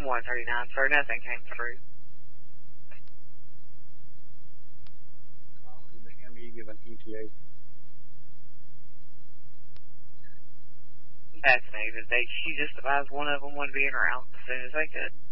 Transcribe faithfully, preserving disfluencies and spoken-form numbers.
one thirty-nine, sir. Nothing came through. Did the M E give an E T A? That's negative. They, she just advised one of them would be in or out as soon as they could.